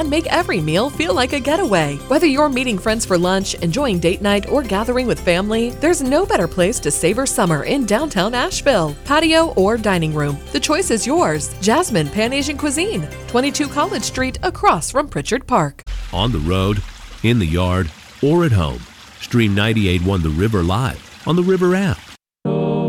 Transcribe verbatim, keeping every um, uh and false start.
and make every meal feel like a getaway. Whether you're meeting friends for lunch, enjoying date night, or gathering with family, there's no better place to savor summer in downtown Asheville. Patio or dining room, the choice is yours. Jasmine Pan Asian Cuisine, twenty-two College Street, across from Pritchard Park. On the road, in the yard, or at home, stream ninety-eight point one The River live on the River app.